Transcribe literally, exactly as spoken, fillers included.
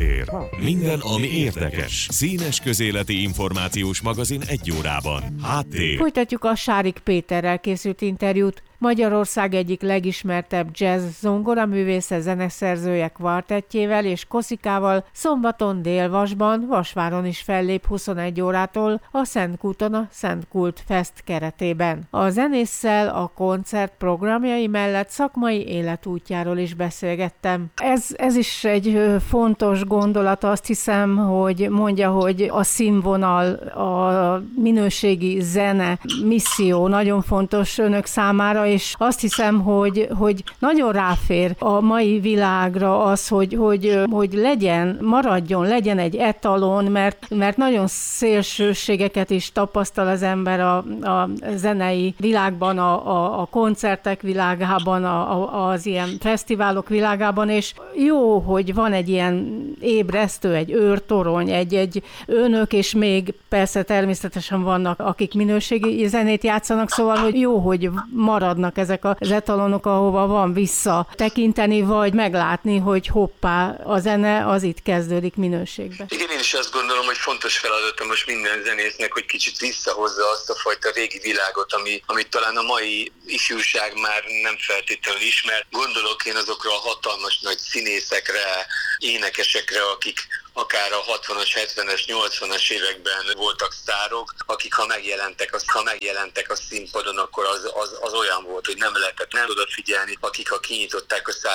Háttér. Minden, ami érdekes. Színes közéleti információs magazin egy órában. Háttér. Folytatjuk a Sárik Péterrel készült interjút. Magyarország egyik legismertebb jazz zongoraművésze, zeneszerzője kvartettjével és koszikával szombaton Dél-Vasban, Vasváron is fellép huszonegy órától a Szentkúton a Szent Kult Fest keretében. A zenésszel a koncert programjai mellett szakmai életútjáról is beszélgettem. Ez, ez is egy fontos gondolat, azt hiszem, hogy mondja, hogy a színvonal, a minőségi zene, misszió nagyon fontos önök számára, és azt hiszem, hogy, hogy nagyon ráfér a mai világra az, hogy, hogy, hogy legyen, maradjon, legyen egy etalon, mert, mert nagyon szélsőségeket is tapasztal az ember a, a zenei világban, a, a, a koncertek világában, a, a, az ilyen fesztiválok világában, és jó, hogy van egy ilyen ébresztő, egy őrtorony, egy, egy önök, és még persze természetesen vannak, akik minőségi zenét játszanak, szóval, hogy jó, hogy maradnak ezek az etalonok, ahova van vissza tekinteni, vagy meglátni, hogy hoppá, a zene az itt kezdődik minőségbe. Igen, én is azt gondolom, hogy fontos feladata most minden zenésznek, hogy kicsit visszahozza azt a fajta régi világot, ami, amit talán a mai ifjúság már nem feltétlenül ismer. Gondolok én azokra a hatalmas nagy színészekre, énekesekre, akik akár a hatvanas, hetvenes, nyolcvanas években voltak sztárok, akik ha megjelentek, az, ha megjelentek a színpadon, akkor az, az, az olyan volt, hogy nem lehetett nem odafigyelni, akik ha kinyitották a szár